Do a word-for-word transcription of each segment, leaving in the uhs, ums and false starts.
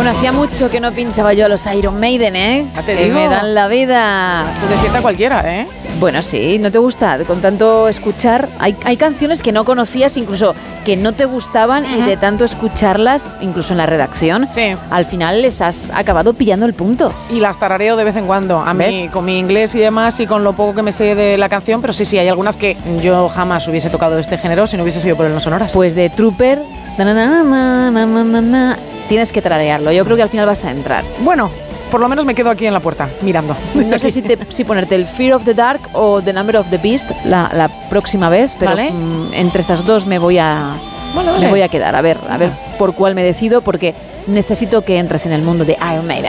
Bueno, hacía mucho que no pinchaba yo a los Iron Maiden, ¿eh? Ya te que digo. me dan la vida. Tú de cierta cualquiera, ¿eh? Bueno, sí, ¿no te gusta? Con tanto escuchar, hay, hay canciones que no conocías, incluso que no te gustaban, uh-huh. y de tanto escucharlas, incluso en la redacción, sí. al final les has acabado pillando el punto. Y las tarareo de vez en cuando, a mí, con mi inglés y demás, y con lo poco que me sé de la canción, pero sí, sí, hay algunas que yo jamás hubiese tocado este género si no hubiese sido por el No Sonoras. Pues de Trooper, na, na, na, na, na, na, na, tienes que tararearlo, yo creo que al final vas a entrar. Bueno, por lo menos me quedo aquí en la puerta, mirando. No sé si, te, si ponerte el Fear of the Dark o The Number of the Beast la, la próxima vez, pero ¿vale? mm, entre esas dos me voy a, vale, vale. me voy a quedar. A ver, a ver por cuál me decido, porque necesito que entres en el mundo de Iron Maiden.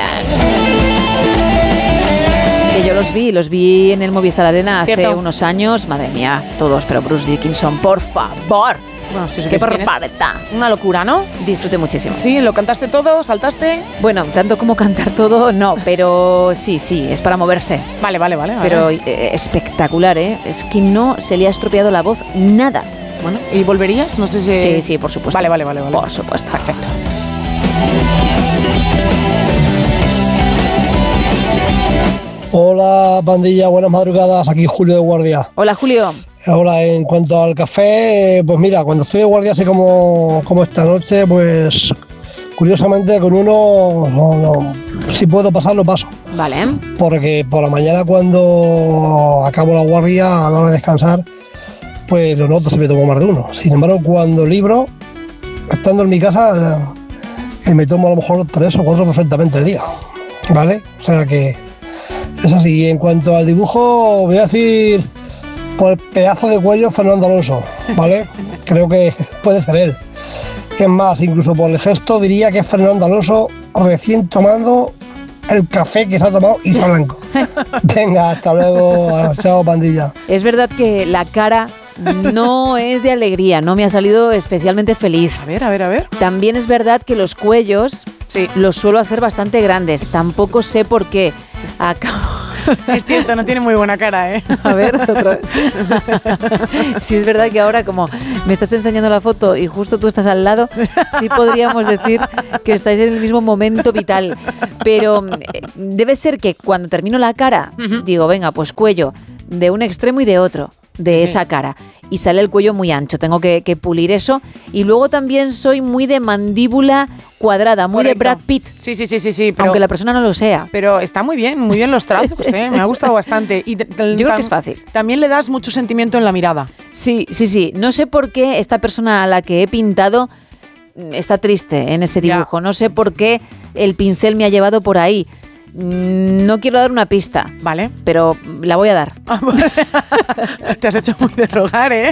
Que yo los vi, los vi en el Movistar Arena hace ¿Cierto? unos años. Madre mía, todos, pero Bruce Dickinson, por favor. Bueno, si qué barbaridad. Una locura, ¿no? Disfruté muchísimo. Sí, ¿lo cantaste todo? ¿Saltaste? Bueno, tanto como cantar todo, no, pero sí, sí, es para moverse. Vale, vale, vale. Pero vale. Eh, espectacular, ¿eh? Es que no se le ha estropeado la voz nada. Bueno, ¿y volverías? No sé si... Sí, sí, por supuesto. Vale, vale, vale, vale. Por supuesto. Perfecto. Hola, pandilla, buenas madrugadas, aquí Julio de Guardia. Hola, Julio. Ahora, en cuanto al café, pues mira, cuando estoy de guardia, así como, como esta noche, pues curiosamente con uno, no, no, si puedo pasar, lo paso. Vale. Porque por la mañana cuando acabo la guardia, a la hora de descansar, pues lo noto si me tomo más de uno. Sin embargo, cuando libro, estando en mi casa, eh, me tomo a lo mejor tres o cuatro perfectamente al día, ¿vale? O sea que es así. Y en cuanto al dibujo, voy a decir... por el pedazo de cuello Fernando Alonso, ¿vale? Creo que puede ser él. Es más, incluso por el gesto diría que es Fernando Alonso recién tomando el café que se ha tomado y está blanco. Venga, hasta luego, chao pandilla. Es verdad que la cara no es de alegría, no me ha salido especialmente feliz. A ver, a ver, a ver. También es verdad que los cuellos sí. los suelo hacer bastante grandes, tampoco sé por qué. Acabo... Es cierto, no tiene muy buena cara, ¿eh? A ver, otra vez. Sí, es verdad que ahora, como me estás enseñando la foto y justo tú estás al lado, sí podríamos decir que estáis en el mismo momento vital. Pero eh, debe ser que cuando termino la cara, uh-huh. digo, venga, pues cuello de un extremo y de otro, de sí. esa cara. Y sale el cuello muy ancho, tengo que, que pulir eso. Y luego también soy muy de mandíbula cuadrada, muy Correcto. de Brad Pitt. Sí, sí, sí, sí, sí. Pero, aunque la persona no lo sea. Pero está muy bien, muy bien los trazos, ¿eh? Me ha gustado bastante. Y t- t- Yo creo que es fácil. También le das mucho sentimiento en la mirada. Sí, sí, sí. No sé por qué esta persona a la que he pintado está triste en ese dibujo. Ya. No sé por qué el pincel me ha llevado por ahí. No quiero dar una pista, ¿vale? Pero la voy a dar. Te has hecho muy de rogar, ¿eh?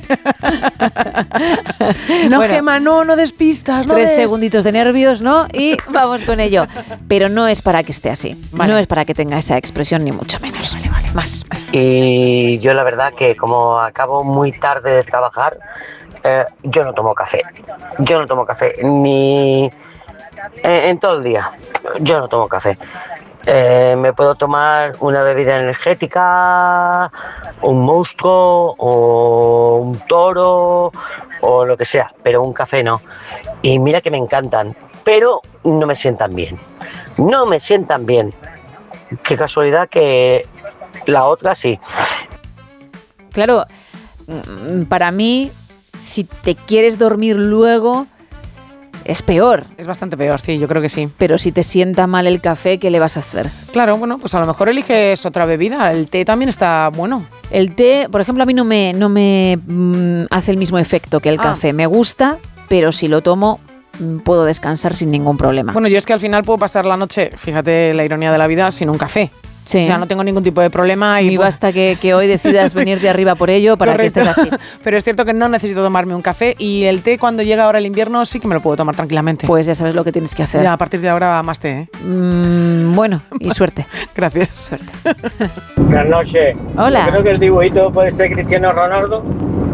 No, bueno, Gemma, no, no des pistas. No tres des. segunditos de nervios, ¿no? Y vamos con ello. Pero no es para que esté así. Vale. No es para que tenga esa expresión, ni mucho menos. Vale, vale. Más. Y yo la verdad que como acabo muy tarde de trabajar, eh, yo no tomo café. Yo no tomo café, ni en, en todo el día. Yo no tomo café. Eh, me puedo tomar una bebida energética, un monstruo o un toro o lo que sea, pero un café no. Y mira que me encantan, pero no me sientan bien. No me sientan bien. Qué casualidad que la otra sí. Claro, para mí, si te quieres dormir luego... es peor. Es bastante peor, sí, yo creo que sí. Pero si te sienta mal el café, ¿qué le vas a hacer? Claro, bueno, pues a lo mejor eliges otra bebida. El té también está bueno. El té, por ejemplo, a mí no me, no me mm, hace el mismo efecto que el ah. café. Me gusta, pero si lo tomo, mm, puedo descansar sin ningún problema. Bueno, yo es que al final puedo pasar la noche, fíjate la ironía de la vida, sin un café. Sí. O sea, no tengo ningún tipo de problema. Y Ni pues... basta que, que hoy decidas venir de arriba por ello para Correcto. Que estés así. Pero es cierto que no necesito tomarme un café y el té cuando llega ahora el invierno sí que me lo puedo tomar tranquilamente. Pues ya sabes lo que tienes que hacer. Ya, a partir de ahora más té, ¿eh? Mm, bueno, y suerte. Gracias. Suerte. Buenas noches. Hola. Yo creo que el dibujito puede ser Cristiano Ronaldo.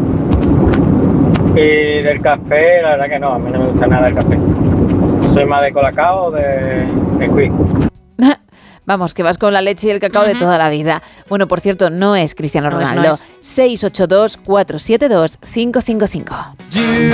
Y del café, la verdad que no, a mí no me gusta nada el café. Soy más de colacao o de, de quick. Vamos, que vas con la leche y el cacao uh-huh. de toda la vida. Bueno, por cierto, no es Cristiano Ronaldo. No es, no es. seis ocho dos, cuatro siete dos, cinco cinco cinco.